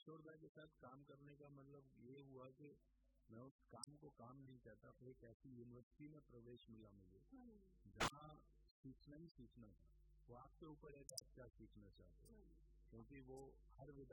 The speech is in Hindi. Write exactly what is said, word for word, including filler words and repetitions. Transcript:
किशोर दा के साथ काम करने का मतलब ये हुआ कि मैं उस काम को काम नहीं चाहता, एक ऐसी यूनिवर्सिटी में प्रवेश मिला मुझे जहाँ सीखना ही सीखना था। वो आपके ऊपर है कि आप क्या सीखना चाहते हो, क्योंकि वो हर विधा